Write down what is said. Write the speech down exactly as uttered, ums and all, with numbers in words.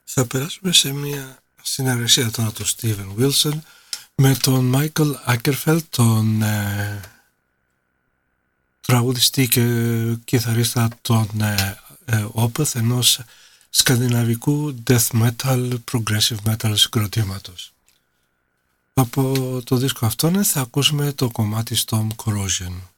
Θα περάσουμε σε μια συνεργασία τώρα του Steven Wilson με τον Michael Ackerfeld, τον ε, τραγουδιστή και κιθαρίστα των ε, ε, Opeth, ενός σκανδιναβικού death metal, progressive metal συγκροτήματος. Από το δίσκο αυτόν θα ακούσουμε το κομμάτι Storm Corrosion.